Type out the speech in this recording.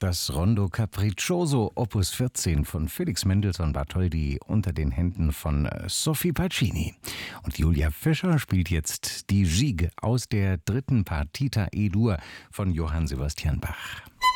Das Rondo Capriccioso Opus 14 von Felix Mendelssohn Bartholdy unter den Händen von Sophie Pacini. Und Julia Fischer spielt jetzt die Gigue aus der dritten Partita E-Dur von Johann Sebastian Bach.